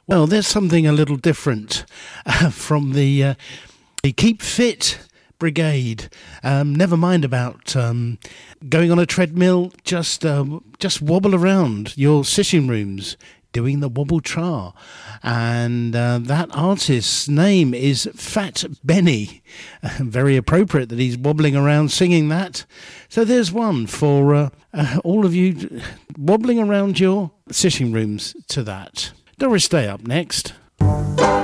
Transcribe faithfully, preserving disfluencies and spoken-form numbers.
Well, there's something a little different uh, from the, uh, the Keep Fit Brigade. Um, never mind about um, going on a treadmill, just uh, just wobble around your sitting rooms doing the wobble tra. And uh, that artist's name is Fat Benny. Very appropriate that he's wobbling around singing that. So there's one for uh, uh, all of you wobbling around your sitting rooms to that. Doris Day up next.